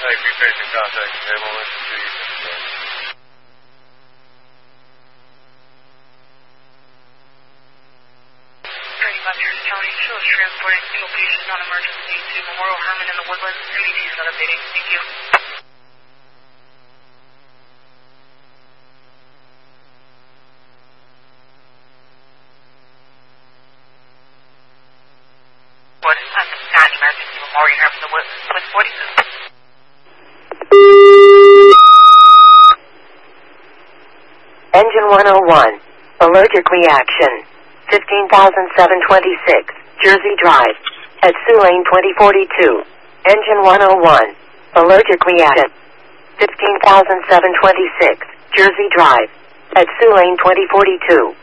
Hey, be patient contact. Ambulance to you. County shows transporting single patient non-emergency to Memorial Hermann in the Woodlands. MDT is not updating. Thank you. What? I'm not emergency Memorial Hermann in the Woodlands. With 40. Engine 101. Allergic reaction. 15,726. Jersey Drive. At Sioux Lane 2042. Engine 101. Allergic reaction. 15,726. Jersey Drive. At Sioux Lane 2042.